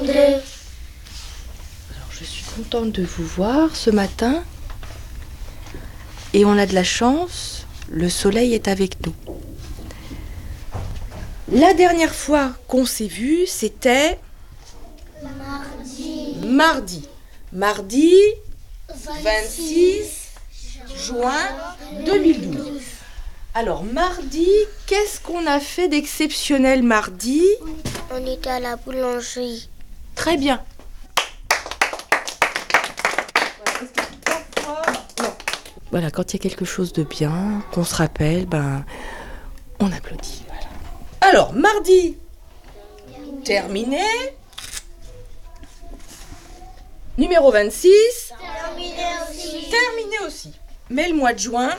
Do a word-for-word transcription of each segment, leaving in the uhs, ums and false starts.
Deux. Alors, je suis contente de vous voir ce matin. Et on a de la chance, le soleil est avec nous. La dernière fois qu'on s'est vu, c'était Mardi. mardi. Mardi vingt-six juin deux mille douze. Alors, mardi, qu'est-ce qu'on a fait d'exceptionnel mardi? On était à la boulangerie. Très bien. Voilà, quand il y a quelque chose de bien, qu'on se rappelle, ben, on applaudit. Voilà. Alors, mardi, terminé. Numéro vingt-six, Terminé aussi. terminé aussi. Mais le mois de juin,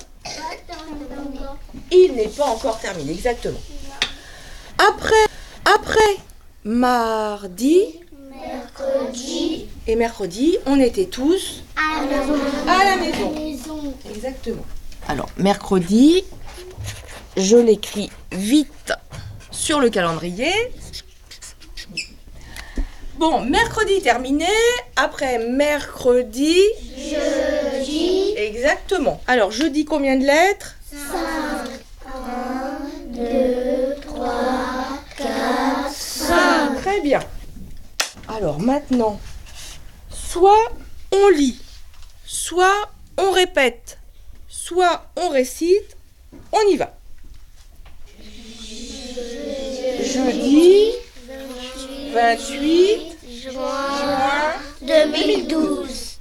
il n'est pas encore terminé, exactement. Après, après mardi Mercredi. et mercredi, on était tous À la maison. à la maison. Exactement. Alors, mercredi, je l'écris vite sur le calendrier. Bon, mercredi terminé. Après mercredi. Jeudi. Exactement. Alors, jeudi, combien de lettres? Cinq. Un, deux, trois, quatre, cinq. Très bien. Alors, maintenant, soit on lit, soit on répète, soit on récite. On y va. Jeudi vingt-huit Juin deux mille douze.